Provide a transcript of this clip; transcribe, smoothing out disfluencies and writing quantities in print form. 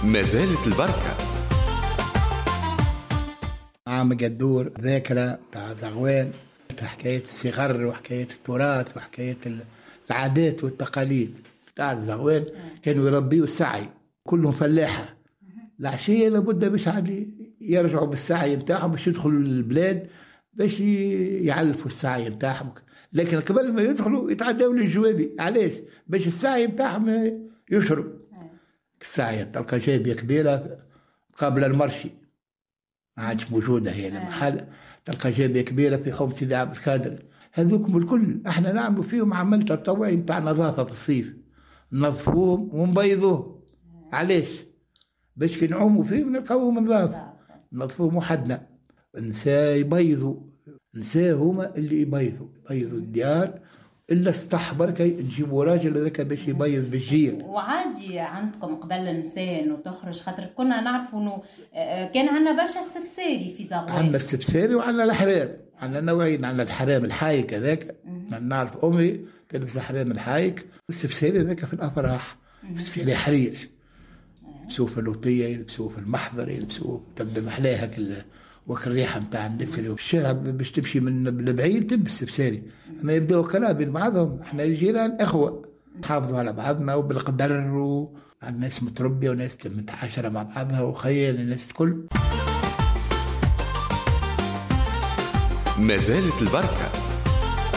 ما زالت البركة. عام قدور ذاكرة تاع زغوان في حكاية الصغر وحكاية التراث وحكاية العادات والتقاليد تاع زغوان. كانوا يربيوا السعي، كلهم فلاحة. العشية لابد باش عاد يرجعوا بالسعي نتاعهم باش يدخلوا البلاد باش يعلفوا السعي نتاعهم. لكن قبل ما يدخلوا يتعداوا للجوابي. علاش؟ باش السعي نتاعهم يشرب. السعي تلقى جابية كبيرة قبل المرشي ما عادش موجودة هي المحل. تلقى جابية كبيرة في حوم سيدي عبد القادر. هذوكم الكل احنا نعملوا فيهم عمل تطوعي نتاع نظافة في الصيف، ننظفوهم ونبيضوهم. علاش؟ باش كي نعوموا فيهم نلقاوهم نظاف، ننظفوهم وحدنا. النساء يبيضوا، النساء هما اللي يبيضوا الديار. إلا استحبر كي نجيبوا راجل هذاك باش يبيض بالجيل. وعادي عندكم قبل النساء انه تخرج، خاطر كنا نعرفوا انه كان عندنا برشا السفساري في زغوان. عندنا السفساري وعندنا الحرام، عندنا نوعين. عندنا الحرام الحايك هذاك، نعرف امي تلبس الحرام الحايك، والسفساري هذاك في الافراح، سفساري حرير. يلبسوه في اللوطيه، يلبسوه في المحضر، يلبسوه تبدا محلاها وك الريحه نتاع الناس اللي في الشارع باش تمشي من البعيد تلبس سفساري. ما يبداو كلام بين بعضهم، احنا جيران اخوه نحافظوا على بعضنا وبالقدر، وعندنا ناس متربيه وناس متعاشره مع بعضها وخيال الناس الكل. ما زالت البركه.